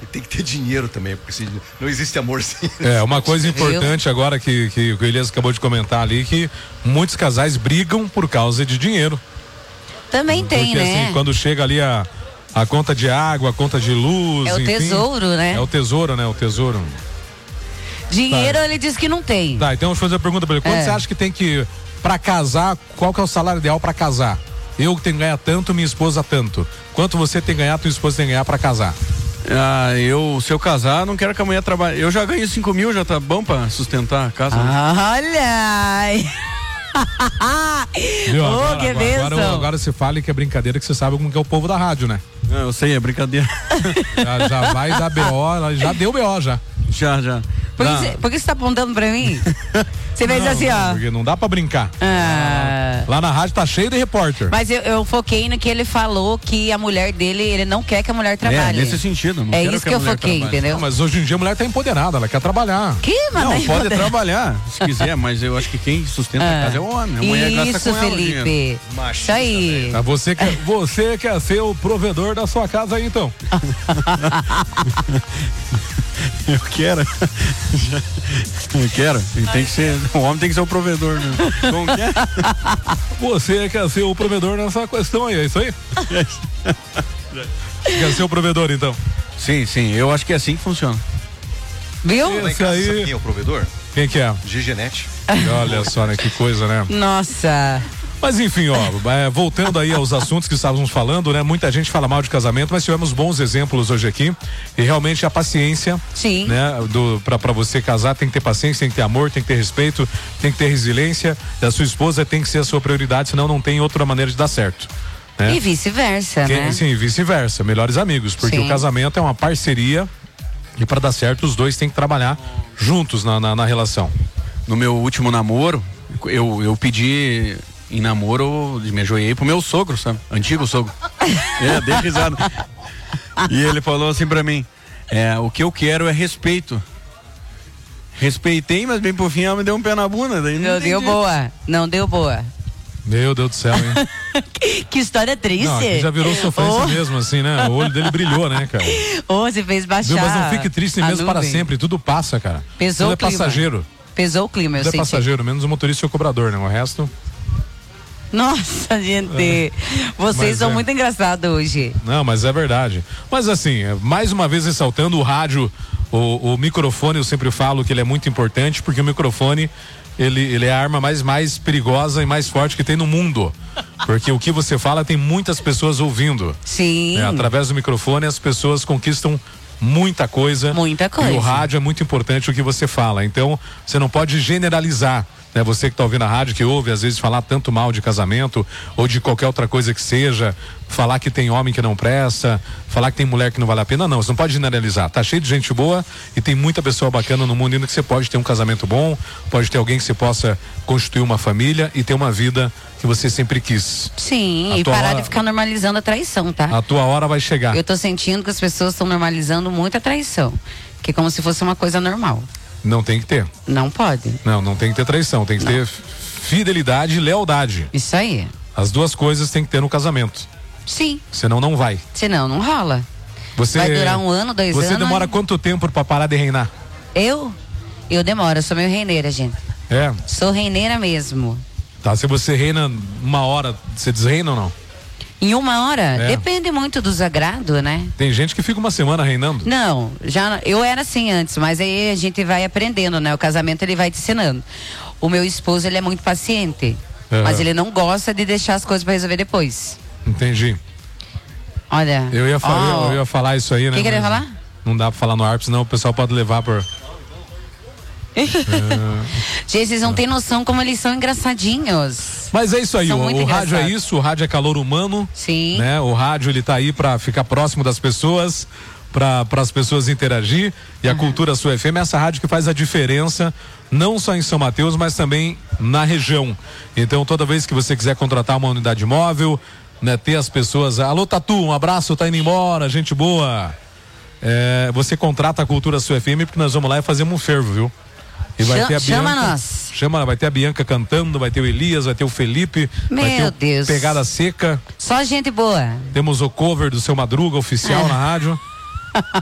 E tem que ter dinheiro também, porque se não existe amor sem. Uma coisa importante agora que o Elias acabou de comentar ali, que muitos casais brigam por causa de dinheiro. Também tem, porque, né? Assim, quando chega ali a conta de água, a conta de luz. É o tesouro, né? É o tesouro, né? O tesouro. Dinheiro ele diz que não tem. Tá, então vamos fazer a pergunta pra ele. Quanto você acha que tem que, pra casar, qual que é o salário ideal pra casar? Eu tenho que ganhar tanto, minha esposa tanto. Quanto você tem que ganhar, tua esposa tem que ganhar pra casar? Se eu casar, não quero que a mulher trabalhe. Eu já ganho 5 mil, já tá bom pra sustentar a casa. Olha! Agora você fala que é brincadeira, que você sabe como que é o povo da rádio, né? Eu sei, é brincadeira. Já vai dar BO, já deu BO já. Já. Por que você tá apontando pra mim? Você fez assim, ó. Porque não dá pra brincar. Lá na rádio tá cheio de repórter. Mas eu foquei no que ele falou, que a mulher dele, ele não quer que a mulher trabalhe. Nesse sentido. Não é isso que eu foquei, entendeu? Não, mas hoje em dia a mulher tá empoderada, ela quer trabalhar. Não, pode trabalhar, se quiser, mas eu acho que quem sustenta a casa é o homem. A mulher gasta com Felipe. ela o dinheiro. Isso aí. Você quer ser o provedor da sua casa aí, então? Eu quero. E tem que ser. O homem tem que ser o provedor, né? Como que é? Você quer ser o provedor nessa questão aí, é isso aí? Quer ser o provedor, então? Sim. Eu acho que é assim que funciona. Viu? Esse aí... Quem é o provedor? Quem que é? Gigenete. Olha só, né? Que coisa, né? Nossa. Mas enfim, voltando aí aos assuntos que estávamos falando, né? Muita gente fala mal de casamento, mas tivemos bons exemplos hoje aqui. E realmente a paciência, sim, né? Pra você casar tem que ter paciência, tem que ter amor, tem que ter respeito, tem que ter resiliência. E a sua esposa tem que ser a sua prioridade, senão não tem outra maneira de dar certo. Né? E vice-versa, né? Sim, vice-versa. Melhores amigos, porque o casamento é uma parceria e para dar certo os dois têm que trabalhar juntos na relação. No meu último namoro, eu pedi em namoro, me ajoelhei pro meu sogro, sabe? Antigo sogro. Dei risada. E ele falou assim pra mim, o que eu quero é respeito. Respeitei, mas bem por fim ela me deu um pé na bunda. Daí não deu boa. Meu Deus do céu, hein? Que história triste. Não, aqui já virou sofrência mesmo, assim, né? O olho dele brilhou, né, cara? Você fez baixar. Mas não fique triste mesmo para sempre, tudo passa, cara. Pesou o clima. É passageiro. Pesou o clima, eu senti. É passageiro, menos o motorista e o cobrador, né? O resto... Nossa, gente, vocês são muito engraçados hoje. Não, mas é verdade. Mas assim, mais uma vez ressaltando o rádio, o microfone, eu sempre falo que ele é muito importante, porque o microfone, ele é a arma mais perigosa e mais forte que tem no mundo. Porque o que você fala tem muitas pessoas ouvindo. Sim. Através do microfone as pessoas conquistam muita coisa. E o rádio é muito importante o que você fala. Então, você não pode generalizar. Você que está ouvindo a rádio, que ouve às vezes falar tanto mal de casamento ou de qualquer outra coisa que seja, falar que tem homem que não presta, falar que tem mulher que não vale a pena, não, você não pode generalizar. Tá cheio de gente boa e tem muita pessoa bacana no mundo ainda que você pode ter um casamento bom, pode ter alguém que você possa constituir uma família e ter uma vida que você sempre quis. Sim, e parar de ficar normalizando a traição, tá? A tua hora vai chegar. Eu tô sentindo que as pessoas estão normalizando muito a traição, que é como se fosse uma coisa normal. Não tem que ter. Não pode. Não tem que ter traição, tem que ter fidelidade e lealdade. Isso aí. As duas coisas tem que ter no casamento. Sim. Senão não vai. Senão não rola. Vai durar 1 ano, 2 anos. Você demora quanto tempo pra parar de reinar? Eu demoro, eu sou meio reineira, gente. Sou reineira mesmo. Tá, se você reina 1 hora, você desreina ou não? Em 1 hora? Depende muito do desagrado, né? Tem gente que fica 1 semana reinando. Não, eu era assim antes, mas aí a gente vai aprendendo, né? O casamento ele vai te ensinando. O meu esposo, ele é muito paciente, mas ele não gosta de deixar as coisas pra resolver depois. Entendi. Olha. Eu ia falar isso aí, né? O que ele ia falar? Não dá pra falar no ar, senão o pessoal pode levar por... Gente, vocês não têm noção como eles são engraçadinhos. Mas é isso aí, o rádio é isso, o rádio é calor humano. Sim. Né? O rádio ele tá aí pra ficar próximo das pessoas, para as pessoas interagir. E a Cultura Sul FM é essa rádio que faz a diferença, não só em São Mateus, mas também na região. Então, toda vez que você quiser contratar uma unidade móvel, né, ter as pessoas. Alô, Tatu, um abraço, tá indo embora, gente boa. Você contrata a Cultura Sul FM, porque nós vamos lá e fazemos um fervo, viu? E vai ter a Bianca, nós. Vai ter a Bianca cantando, vai ter o Elias, vai ter o Felipe, vai ter Pegada Seca. Só gente boa. Temos o cover do Seu Madruga oficial na rádio.